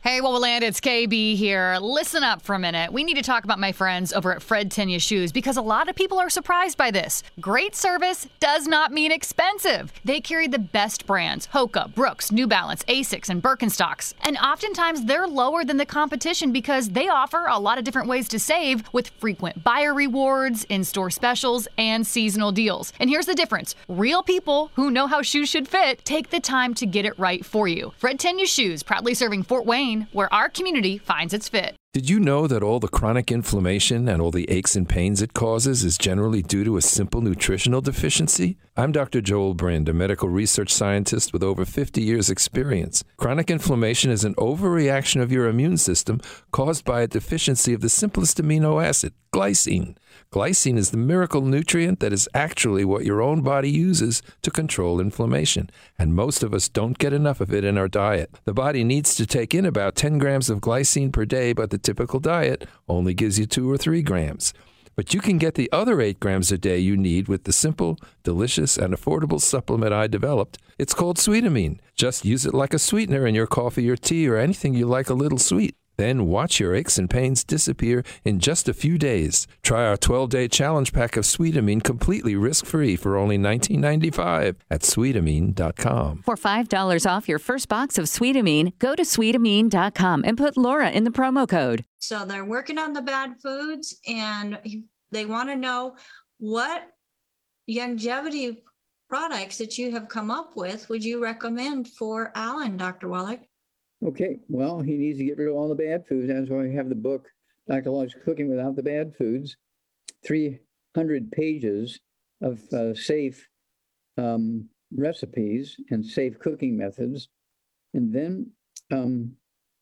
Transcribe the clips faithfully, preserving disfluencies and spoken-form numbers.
Hey, Wowoland, it's K B here. Listen up for a minute. We need to talk about my friends over at Fred Tenya Shoes because a lot of people are surprised by this. Great service does not mean expensive. They carry the best brands, Hoka, Brooks, New Balance, Asics, and Birkenstocks. And oftentimes they're lower than the competition because they offer a lot of different ways to save with frequent buyer rewards, in-store specials, and seasonal deals. And here's the difference. Real people who know how shoes should fit take the time to get it right for you. Fred Tenya Shoes, proudly serving Fort Wayne, where our community finds its fit. Did you know that all the chronic inflammation and all the aches and pains it causes is generally due to a simple nutritional deficiency? I'm Doctor Joel Brind, a medical research scientist with over fifty years experience. Chronic inflammation is an overreaction of your immune system caused by a deficiency of the simplest amino acid, glycine. Glycine is the miracle nutrient that is actually what your own body uses to control inflammation, and most of us don't get enough of it in our diet. The body needs to take in about ten grams of glycine per day, but the typical diet only gives you two or three grams. But you can get the other eight grams a day you need with the simple, delicious, and affordable supplement I developed. It's called Sweetamine. Just use it like a sweetener in your coffee or tea or anything you like a little sweet. Then watch your aches and pains disappear in just a few days. Try our twelve-day challenge pack of Sweetamine completely risk-free for only nineteen ninety-five at sweetamine dot com. For five dollars off your first box of Sweetamine, go to sweetamine dot com and put Laura in the promo code. So they're working on the bad foods, and they want to know what longevity products that you have come up with would you recommend for Alan, Doctor Wallach? Okay, well, he needs to get rid of all the bad foods. That's why I have the book, Doctor Wallach's Cooking Without the Bad Foods, three hundred pages of uh, safe um, recipes and safe cooking methods. And then um,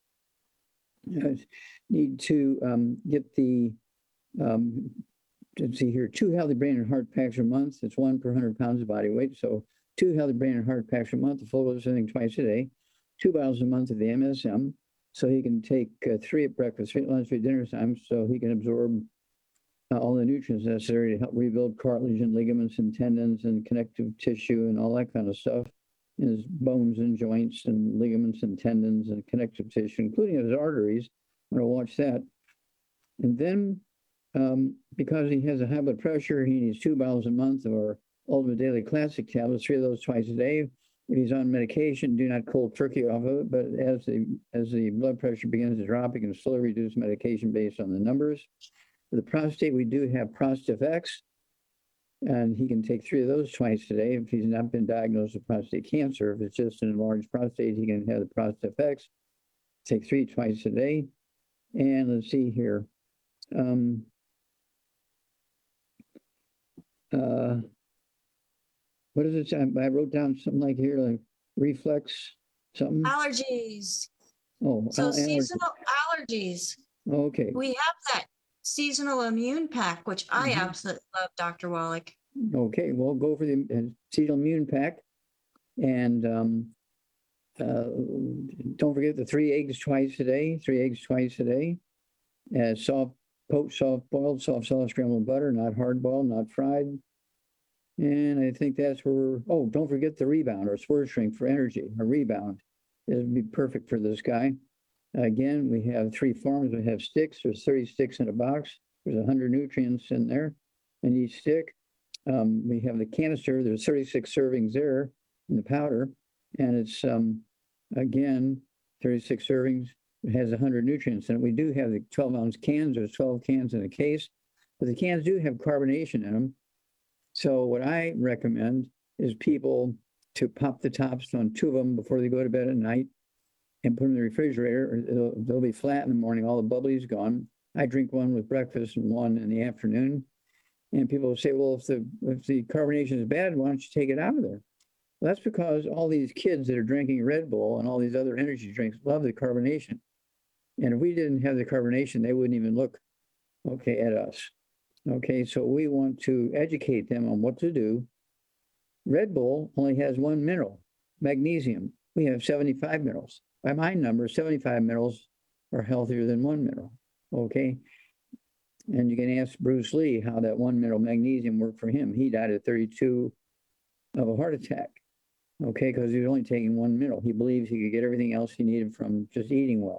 I need to um, get the, um, let's see here, two healthy brain and heart packs a month. It's one per one hundred pounds of body weight. So two healthy brain and heart packs a month, the full dose, I think, twice a day. Two bottles a month of the M S M, so he can take uh, three at breakfast, three at lunch, three at dinner time, so he can absorb uh, all the nutrients necessary to help rebuild cartilage and ligaments and tendons and connective tissue and all that kind of stuff in his bones and joints and ligaments and tendons and connective tissue, including his arteries. I'm going to watch that. And then, um, because he has a high blood pressure, he needs two bottles a month of our Ultimate Daily Classic tablets, three of those twice a day. If he's on medication, do not cold turkey off of it, but as the as the blood pressure begins to drop, you can slowly reduce medication based on the numbers. For the prostate, we do have Prostifex, and he can take three of those twice a day. If he's not been diagnosed with prostate cancer, if it's just an enlarged prostate, he can have the Prostifex, take three twice a day. And let's see here. Um, uh, What is it? I wrote down something like here, like reflex, something. Allergies. Oh, So al- allergy. seasonal allergies. Okay. We have that seasonal immune pack, which I Mhm. absolutely love, Doctor Wallach. Okay. Well, go for the uh, seasonal immune pack, and um, uh, don't forget the three eggs twice a day. Three eggs twice a day. Uh, soft, poached, soft boiled, soft solid scrambled butter, not hard boiled, not fried. And I think that's where, oh, don't forget the rebound or swerve shrink for energy, a rebound. It would be perfect for this guy. Again, we have three forms. We have sticks. There's thirty sticks in a box. There's one hundred nutrients in there in each stick. Um, we have the canister. There's thirty-six servings there in the powder. And it's, um, again, thirty-six servings. It has one hundred nutrients in it. We do have the twelve ounce cans. There's twelve cans in a case. But the cans do have carbonation in them. So what I recommend is people to pop the tops on two of them before they go to bed at night and put them in the refrigerator. Or they'll, they'll be flat in the morning. All the bubbly's gone. I drink one with breakfast and one in the afternoon. And people will say, well, if the if the carbonation is bad, why don't you take it out of there? Well, that's because all these kids that are drinking Red Bull and all these other energy drinks love the carbonation. And if we didn't have the carbonation, they wouldn't even look okay at us. Okay, so we want to educate them on what to do. Red Bull only has one mineral, magnesium. We have seventy-five minerals. By my number, seventy-five minerals are healthier than one mineral. Okay, and you can ask Bruce Lee how that one mineral magnesium worked for him. He died at thirty-two of a heart attack. Okay, because he was only taking one mineral. He believes he could get everything else he needed from just eating well.